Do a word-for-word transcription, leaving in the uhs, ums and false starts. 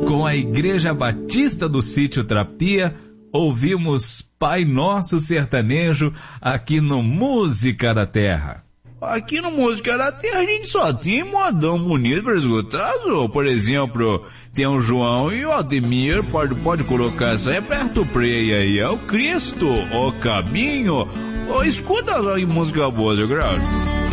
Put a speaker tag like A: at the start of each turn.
A: com a Igreja Batista do Sítio Trapia, ouvimos Pai Nosso Sertanejo aqui no Música da Terra.
B: Aqui no Música da Terra a gente só tem modão bonito para escutar, ou, por exemplo, tem o João e o Aldemir, pode, pode colocar isso aí, aperta o play aí, é o Cristo, o caminho, ou escuta só em música boa, Grau.